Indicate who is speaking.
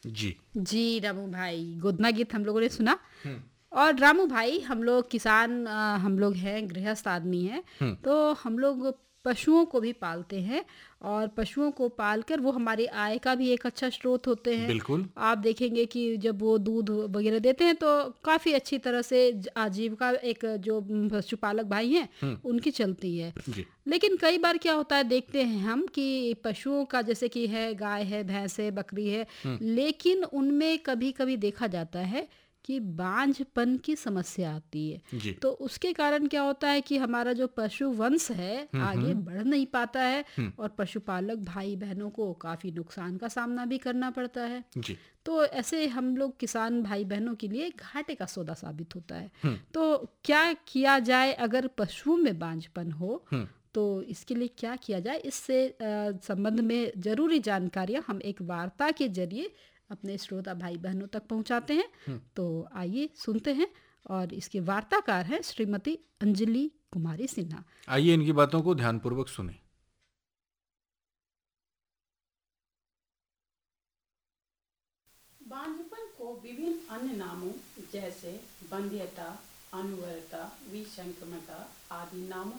Speaker 1: जी।
Speaker 2: जी रामू भाई, गोदना गीत हम लोगों ने सुना। और रामू भाई, हम लोग किसान, हम लोग हैं, गृहस्थ आदमी हैं, तो हम लोग पशुओं को भी पालते हैं। और पशुओं को पालकर वो हमारी आय का भी एक अच्छा स्रोत होते हैं।
Speaker 1: बिल्कुल।
Speaker 2: आप देखेंगे कि जब वो दूध वगैरह देते हैं तो काफ़ी अच्छी तरह से आजीविका एक जो पशुपालक भाई हैं उनकी चलती है।
Speaker 1: जी।
Speaker 2: लेकिन कई बार क्या होता है, देखते हैं हम कि पशुओं का, जैसे कि है गाय है, भैंस है, बकरी है, लेकिन उनमें कभी कभी देखा जाता है कि बांझपन की समस्या आती है।
Speaker 1: जी।
Speaker 2: तो उसके कारण क्या होता है कि हमारा जो पशु वंश है आगे बढ़ नहीं पाता है, और पशुपालक भाई बहनों को काफ़ी नुकसान का सामना भी करना पड़ता है।
Speaker 1: जी।
Speaker 2: तो ऐसे हम लोग किसान भाई बहनों के लिए घाटे का सौदा साबित होता है। तो क्या किया जाए अगर पशुओं में बांझपन हो, तो इसके लिए क्या किया जाए, इससे संबंध में ज़रूरी जानकारियाँ हम एक वार्ता के जरिए अपने श्रोता भाई बहनों तक पहुंचाते हैं। तो आइए सुनते हैं। और इसके वार्ताकार हैं श्रीमती अंजलि कुमारी सिन्हा।
Speaker 1: आइए इनकी बातों को ध्यानपूर्वक सुने।
Speaker 2: बांझपन को विभिन्न अन्य नामों जैसे बंध्यता, अनुवर्ता, विसंक्रमता आदि नामों